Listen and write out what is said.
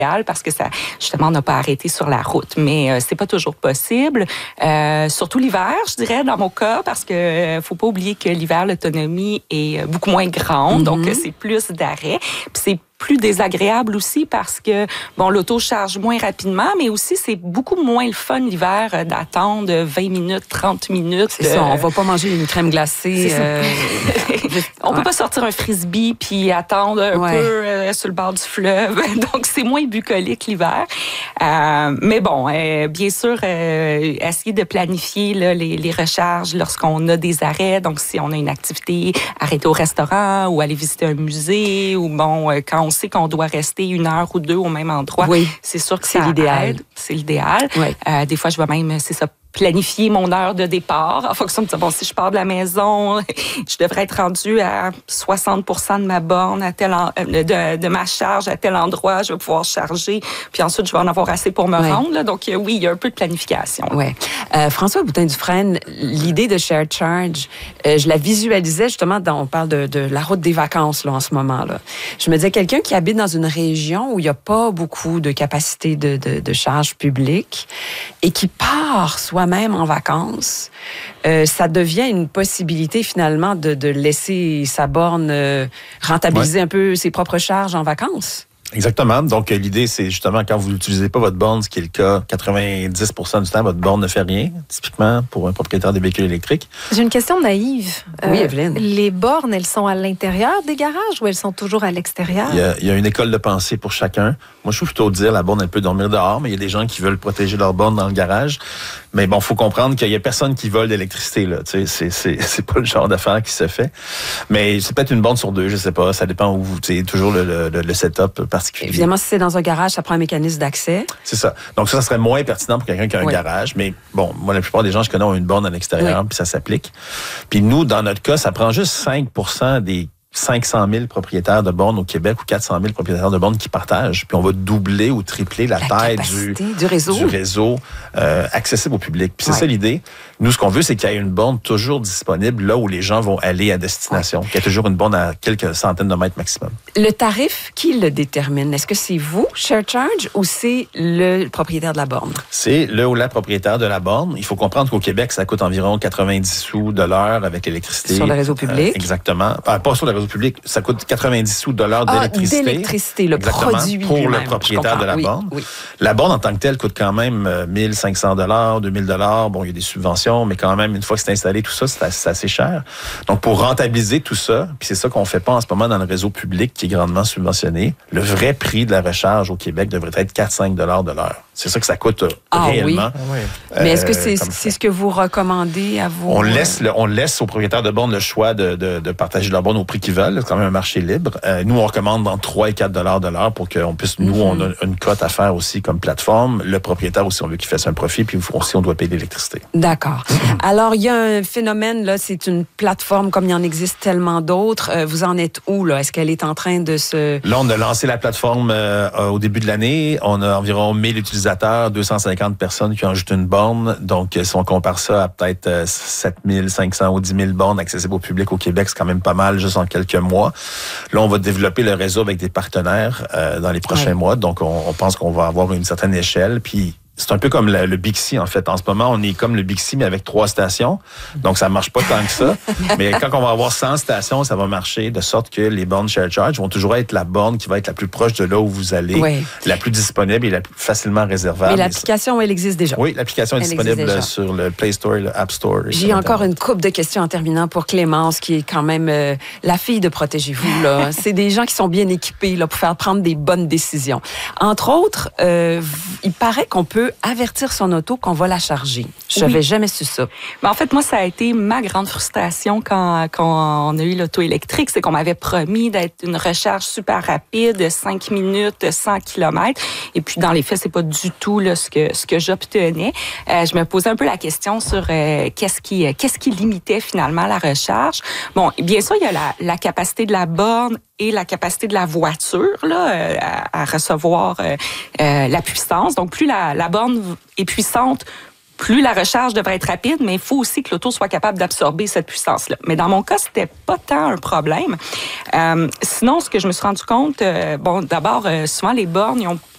parce que ça, justement, on n'a pas arrêté sur la route. Mais c'est pas toujours possible. Surtout l'hiver, je dirais, dans mon cas, parce que faut pas oublier que l'hiver, l'autonomie est beaucoup moins grande. Donc, c'est plus d'arrêt. Puis c'est plus désagréable aussi parce que, bon, l'auto charge moins rapidement, mais aussi, c'est beaucoup moins le fun l'hiver d'attendre 20 minutes, 30 minutes. C'est ça, on va pas manger une crème glacée. On peut pas sortir un frisbee puis attendre un peu sur le bord du fleuve. Donc, c'est moins bucolique l'hiver. Mais bon, bien sûr, essayer de planifier là, les recharges lorsqu'on a des arrêts. Donc, si on a une activité, arrêter au restaurant ou aller visiter un musée ou bon, quand on sait qu'on doit rester 1 heure ou 2 au même endroit, c'est sûr que c'est l'idéal. C'est l'idéal. Oui. Des fois, je vais même, planifier mon heure de départ en fonction de ça. Bon, si je pars de la maison, je devrais être rendue à 60% de ma borne de ma charge à tel endroit, je vais pouvoir charger, puis ensuite je vais en avoir assez pour me rendre. Là. Donc oui, il y a un peu de planification. Ouais. François Boutin-Dufresne, l'idée de Shared Charge, je la visualisais justement on parle de la route des vacances là en ce moment là. Je me disais quelqu'un qui habite dans une région où il y a pas beaucoup de capacité de charge publique et qui part soi-même en vacances, ça devient une possibilité finalement de laisser sa borne rentabiliser un peu ses propres charges en vacances. Exactement. Donc, l'idée, c'est justement quand vous n'utilisez pas votre borne, ce qui est le cas 90% du temps, votre borne ne fait rien, typiquement pour un propriétaire de véhicules électriques. J'ai une question naïve. Oui, Evelyne. Les bornes, elles sont à l'intérieur des garages ou elles sont toujours à l'extérieur? Il y a une école de pensée pour chacun. Moi, je trouve plutôt dire la borne, elle peut dormir dehors, mais il y a des gens qui veulent protéger leur borne dans le garage. Mais bon, faut comprendre qu'il y a personne qui vole l'électricité, là. Tu sais, c'est pas le genre d'affaire qui se fait. Mais c'est peut-être une borne sur 2, je sais pas. Ça dépend où tu sais, toujours le setup particulier. Évidemment, si c'est dans un garage, ça prend un mécanisme d'accès. C'est ça. Donc ça serait moins pertinent pour quelqu'un qui a un garage. Mais bon, moi, la plupart des gens que je connais ont une borne à l'extérieur, puis ça s'applique. Puis nous, dans notre cas, ça prend juste 5% des 500 000 propriétaires de bornes au Québec ou 400 000 propriétaires de bornes qui partagent. Puis on va doubler ou tripler la taille du réseau accessible au public. Puis c'est ça l'idée. Nous, ce qu'on veut, c'est qu'il y ait une borne toujours disponible là où les gens vont aller à destination. Qu'il y ait toujours une borne à quelques centaines de mètres maximum. Le tarif, qui le détermine? Est-ce que c'est vous, Shared Charge, ou c'est le propriétaire de la borne? C'est le ou la propriétaire de la borne. Il faut comprendre qu'au Québec, ça coûte environ 90 sous de l'heure avec l'électricité. Sur le réseau public? Exactement. Pas sur le réseau public. Ça coûte 90 sous de l'heure d'électricité. D'électricité, le produit pour le propriétaire de la borne. Oui. La borne, en tant que telle, coûte quand même 1 500 $, 2 000 $. Bon, il y a des subventions, mais quand même, une fois que c'est installé, tout ça, c'est assez cher. Donc, pour rentabiliser tout ça, puis c'est ça qu'on fait pas en ce moment dans le réseau public qui est grandement subventionné, le vrai prix de la recharge au Québec devrait être 4-5 $ de l'heure. C'est ça que ça coûte réellement. Oui. Mais est-ce que c'est ce que vous recommandez à vos... On laisse aux propriétaires de bornes le choix de partager leur borne au prix qu'ils veulent. C'est quand même un marché libre. Nous, on recommande entre 3 et 4 $ de l'heure pour qu'on puisse... Nous, on a une cote à faire aussi comme plateforme. Le propriétaire aussi, on veut qu'il fasse un profit. Puis aussi, on doit payer l'électricité. D'accord. Alors, il y a un phénomène, là, c'est une plateforme comme il y en existe tellement d'autres. Vous en êtes où, là? Est-ce qu'elle est en train de se... Là, on a lancé la plateforme au début de l'année. On a environ 1000 utilisateurs, 250 personnes qui ont ajouté une borne. Donc, si on compare ça à peut-être 7500 ou 10 000 bornes accessibles au public au Québec, c'est quand même pas mal juste en quelques mois. Là, on va développer le réseau avec des partenaires dans les prochains mois. Donc, on pense qu'on va avoir une certaine échelle. Puis, c'est un peu comme le Bixi, en fait. En ce moment, on est comme le Bixi, mais avec 3 stations. Donc, ça marche pas tant que ça. Mais quand on va avoir 100 stations, ça va marcher de sorte que les bornes Shared Charge vont toujours être la borne qui va être la plus proche de là où vous allez, la plus disponible et la plus facilement réservable. Mais l'application, elle existe déjà. Oui, l'application est disponible sur le Play Store et le App Store. J'ai encore une couple de questions en terminant pour Clémence, qui est quand même la fille de Protégez-vous. Là. C'est des gens qui sont bien équipés là, pour faire prendre des bonnes décisions. Entre autres, il paraît qu'on peut avertir son auto qu'on va la charger. Je n'avais jamais su ça. Mais en fait, moi, ça a été ma grande frustration quand on a eu l'auto électrique, c'est qu'on m'avait promis d'être une recharge super rapide, 5 minutes, 100 km. Et puis, dans les faits, c'est pas du tout là, ce que j'obtenais. Je me posais un peu la question sur qu'est-ce qui limitait finalement la recharge. Bon, bien sûr, il y a la capacité de la borne et la capacité de la voiture là, à recevoir la puissance. Donc, plus la borne est puissante, plus la recharge devrait être rapide, mais il faut aussi que l'auto soit capable d'absorber cette puissance-là. Mais dans mon cas, c'était pas tant un problème. Sinon, ce que je me suis rendu compte, d'abord, souvent les bornes, ils ont